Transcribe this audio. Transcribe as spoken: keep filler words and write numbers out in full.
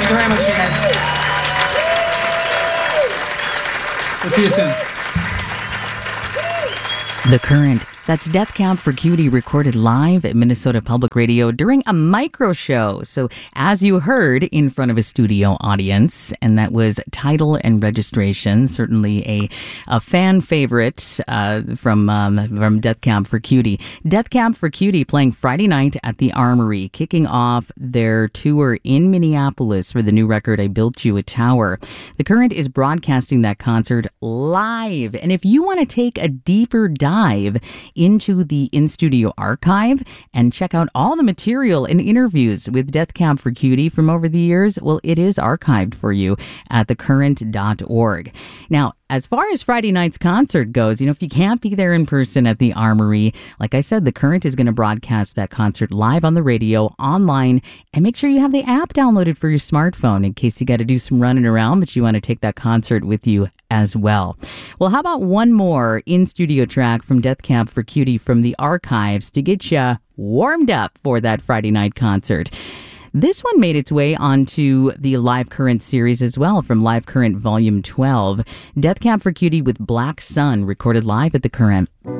Thank you very much, you guys. We'll see you soon. The Current. That's Death Cab for Cutie recorded live at Minnesota Public Radio during a micro show. So as you heard, in front of a studio audience, and that was Title and Registration, certainly a, a fan favorite uh, from um, from Death Cab for Cutie. Death Cab for Cutie playing Friday night at the Armory, kicking off their tour in Minneapolis for the new record, I Built You a Tower. The Current is broadcasting that concert live. And if you want to take a deeper dive into the in-studio archive and check out all the material and interviews with Death Cab for Cutie from over the years, well, it is archived for you at the current dot org. Now, as far as Friday night's concert goes, you know, if you can't be there in person at the Armory, like I said, The Current is going to broadcast that concert live on the radio, online, and make sure you have the app downloaded for your smartphone in case you got to do some running around, but you want to take that concert with you as well. Well, how about one more in-studio track from Death Cab for Cutie from the archives to get you warmed up for that Friday night concert. This one made its way onto the Live Current series as well, from Live Current Volume twelve. Death Cab for Cutie with Black Sun, recorded live at the Current.